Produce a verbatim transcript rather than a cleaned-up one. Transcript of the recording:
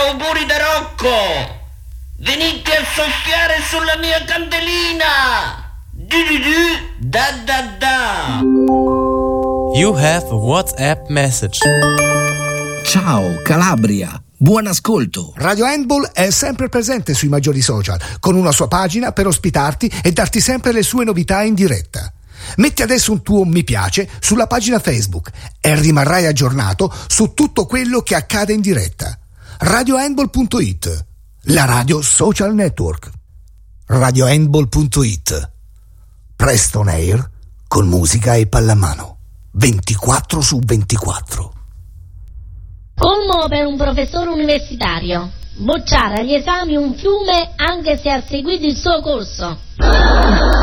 auguri da Rocco! Venite a soffiare sulla mia candelina! Du du du, da da da! You have a WhatsApp message. Ciao Calabria, buon ascolto. Radio Handball è sempre presente sui maggiori social, con una sua pagina per ospitarti e darti sempre le sue novità in diretta. Metti adesso un tuo mi piace sulla pagina Facebook e rimarrai aggiornato su tutto quello che accade in diretta. radio handball punto it, la radio social network. radio handball punto it. Presto on air con musica e pallamano. ventiquattro su ventiquattro. Colmo per un professore universitario. Bocciare agli esami un fiume anche se ha seguito il suo corso.